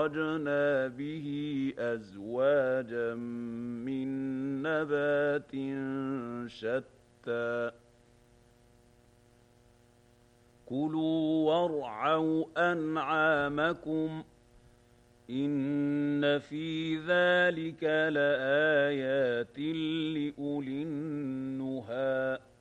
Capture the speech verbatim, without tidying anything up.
فأخرجنا به أزواجا من نبات شتى كلوا وارعوا أنعامكم إن في ذلك لآيات لأولي النهى